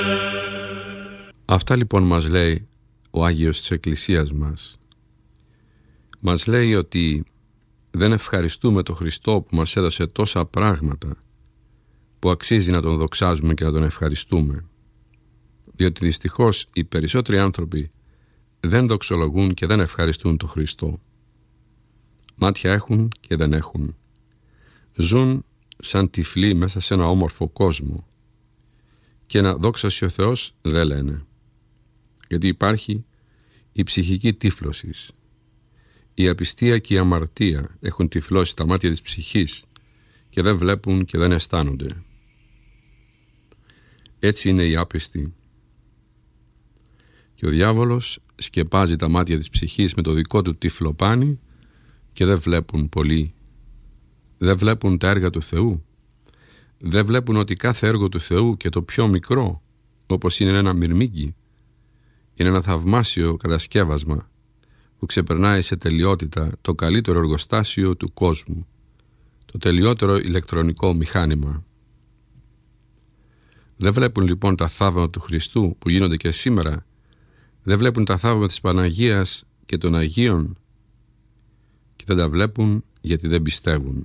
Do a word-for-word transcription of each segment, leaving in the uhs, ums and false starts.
Αυτά λοιπόν μας λέει ο Άγιος της Εκκλησίας μας. Μας λέει ότι δεν ευχαριστούμε τον Χριστό που μας έδωσε τόσα πράγματα που αξίζει να τον δοξάζουμε και να τον ευχαριστούμε, διότι δυστυχώς οι περισσότεροι άνθρωποι δεν δοξολογούν και δεν ευχαριστούν τον Χριστό. Μάτια έχουν και δεν έχουν. Ζουν σαν τυφλοί μέσα σε ένα όμορφο κόσμο και ένα δόξα ο Θεός δεν λένε, γιατί υπάρχει η ψυχική τύφλωση. Η απιστία και η αμαρτία έχουν τυφλώσει τα μάτια της ψυχής και δεν βλέπουν και δεν αισθάνονται. Έτσι είναι οι άπιστοι. Και ο διάβολος σκεπάζει τα μάτια της ψυχής με το δικό του τυφλοπάνι και δεν βλέπουν πολύ. Δεν βλέπουν τα έργα του Θεού. Δεν βλέπουν ότι κάθε έργο του Θεού, και το πιο μικρό, όπως είναι ένα μυρμήγκι, είναι ένα θαυμάσιο κατασκεύασμα που ξεπερνάει σε τελειότητα το καλύτερο εργοστάσιο του κόσμου, το τελειότερο ηλεκτρονικό μηχάνημα. Δεν βλέπουν λοιπόν τα θαύματα του Χριστού που γίνονται και σήμερα. Δεν βλέπουν τα θαύματα της Παναγίας και των Αγίων και δεν τα βλέπουν γιατί δεν πιστεύουν.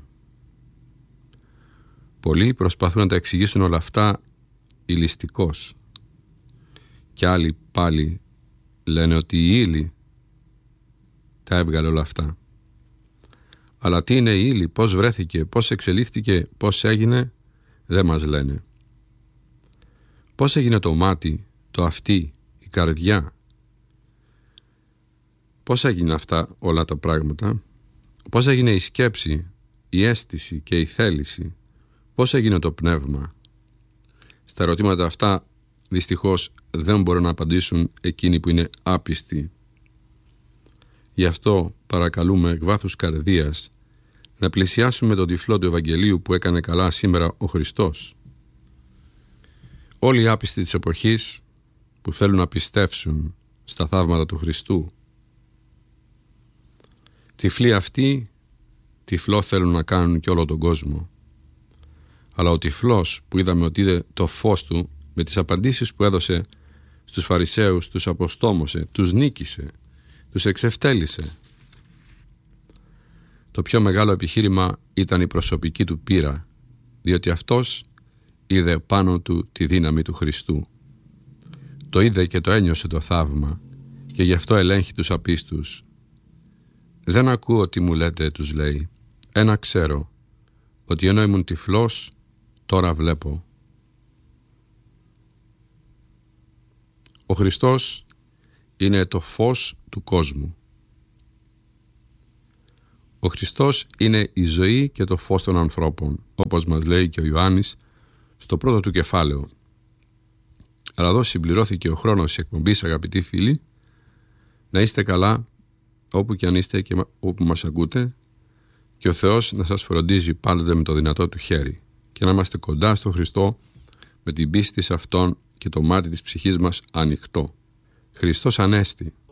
Πολλοί προσπαθούν να τα εξηγήσουν όλα αυτά ηλιστικώς και άλλοι πάλι λένε ότι η ύλη τα έβγαλε όλα αυτά. Αλλά τι είναι η ύλη, πώς βρέθηκε, πώς εξελίχθηκε, πώς έγινε, δεν μας λένε. Πώς έγινε το μάτι, το αυτί, η καρδιά, πώς έγινε αυτά όλα τα πράγματα, πώς έγινε η σκέψη, η αίσθηση και η θέληση, πώς έγινε το πνεύμα. Στα ερωτήματα αυτά δυστυχώς δεν μπορούν να απαντήσουν εκείνοι που είναι άπιστοι. Γι' αυτό παρακαλούμε εκ βάθους καρδίας να πλησιάσουμε τον τυφλό του Ευαγγελίου που έκανε καλά σήμερα ο Χριστός. Όλοι οι άπιστοι της εποχής που θέλουν να πιστεύσουν στα θαύματα του Χριστού, τυφλοί αυτοί τυφλό θέλουν να κάνουν και όλο τον κόσμο. Αλλά ο τυφλός που είδαμε ότι είδε το φως του με τις απαντήσεις που έδωσε στους Φαρισαίους, τους αποστόμωσε, τους νίκησε, τους εξευτέλισε. Το πιο μεγάλο επιχείρημα ήταν η προσωπική του πείρα, διότι αυτός είδε πάνω του τη δύναμη του Χριστού. Το είδε και το ένιωσε το θαύμα και γι' αυτό ελέγχει τους απίστους. «Δεν ακούω τι μου λέτε», τους λέει. «Ένα ξέρω, ότι ενώ ήμουν τυφλός, τώρα βλέπω». Ο Χριστός είναι το φως του κόσμου. Ο Χριστός είναι η ζωή και το φως των ανθρώπων, όπως μας λέει και ο Ιωάννης στο πρώτο του κεφάλαιο. Αλλά εδώ συμπληρώθηκε ο χρόνος της εκπομπής, αγαπητοί φίλοι. Να είστε καλά όπου και αν είστε και όπου μας ακούτε, και ο Θεός να σας φροντίζει πάντοτε με το δυνατό του χέρι και να είμαστε κοντά στο Χριστό με την πίστη σε Αυτόν και το μάτι της ψυχής μας ανοιχτό. Χριστός Ανέστη.